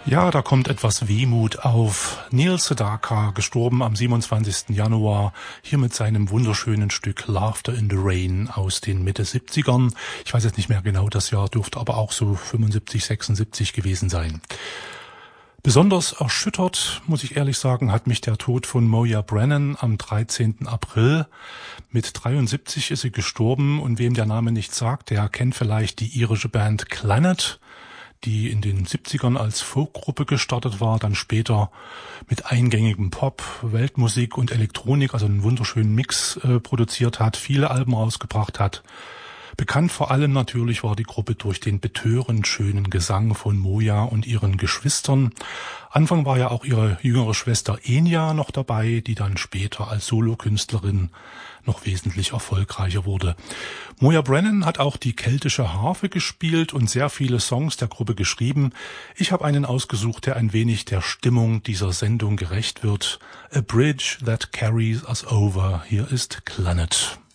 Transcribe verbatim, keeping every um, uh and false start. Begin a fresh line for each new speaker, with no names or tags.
Ja, da kommt etwas Wehmut auf. Neil Sedaka, gestorben am siebenundzwanzigsten Januar, hier mit seinem wunderschönen Stück Laughter in the Rain aus den Mitte siebzigern. Ich weiß jetzt nicht mehr genau das Jahr, dürfte aber auch so fünfundsiebzig, sechsundsiebzig gewesen sein. Besonders erschüttert, muss ich ehrlich sagen, hat mich der Tod von Moya Brennan am dreizehnten April. Mit dreiundsiebzig ist sie gestorben und wem der Name nichts sagt, der kennt vielleicht die irische Band Clannad, die in den siebzigern als Folkgruppe gestartet war, dann später mit eingängigem Pop, Weltmusik und Elektronik, also einen wunderschönen Mix äh, produziert hat, viele Alben rausgebracht hat. Bekannt vor allem natürlich war die Gruppe durch den betörend schönen Gesang von Moya und ihren Geschwistern. Anfang war ja auch ihre jüngere Schwester Enya noch dabei, die dann später als Solokünstlerin noch wesentlich erfolgreicher wurde. Moya Brennan hat auch die keltische Harfe gespielt und sehr viele Songs der Gruppe geschrieben. Ich habe einen ausgesucht, der ein wenig der Stimmung dieser Sendung gerecht wird. A Bridge That Carries Us Over. Hier ist Clannad.